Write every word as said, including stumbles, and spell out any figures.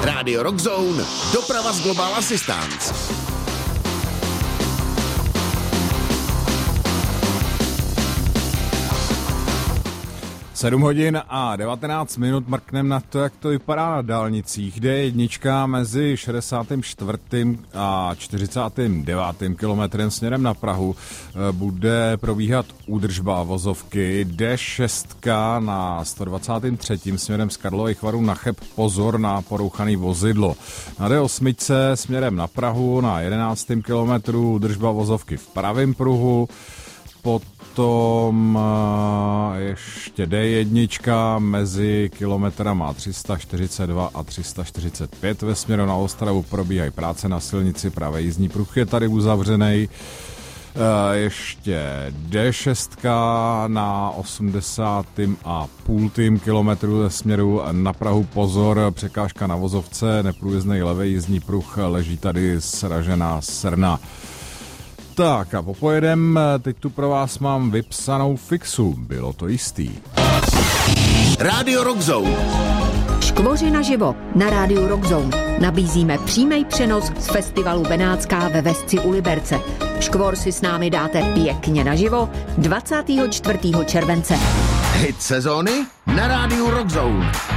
Radio Rockzone, doprava z Global Assistance. sedm hodin a devatenáct minut, mrknem na to, jak to vypadá na dálnicích. D jedna mezi šedesátým čtvrtým a čtyřicátým devátým kilometrem směrem na Prahu bude probíhat údržba vozovky. D šest na sto dvacátým třetím směrem z Karlových Varů na Cheb pozor na porouchaný vozidlo. Na D osm směrem na Prahu na jedenáctém kilometru údržba vozovky v pravém pruhu. Potom ještě D jedna mezi kilometrama tři sta čtyřicet dva a tři sta čtyřicet pět ve směru na Ostravu probíhají práce na silnici, pravý jízdní pruh je tady uzavřený. Ještě D šest na osmdesátém a půltým kilometru ve směru na Prahu pozor, překážka na vozovce, neprůjezdný levý jízdní pruh, leží tady sražená srna. Tak a popojedem, teď tu pro vás mám vypsanou fixu, bylo to jistý. Radio Rockzone. Škvoři naživo na rádiu Rockzone. Nabízíme přímý přenos z festivalu Benátská ve Vesci u Liberce. Škvor si s námi dáte pěkně naživo dvacátého čtvrtého července. Hit sezóny na rádiu Rockzone.